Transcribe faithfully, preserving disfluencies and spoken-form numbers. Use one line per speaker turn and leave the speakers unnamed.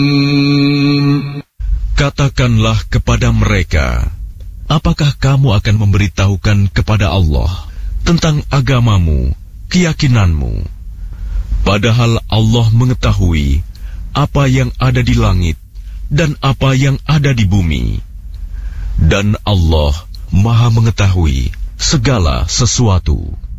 Katakanlah kepada mereka, apakah kamu akan memberitahukan kepada Allah tentang agamamu, keyakinanmu, padahal Allah mengetahui apa yang ada di langit dan apa yang ada di bumi, dan Allah Maha mengetahui segala sesuatu.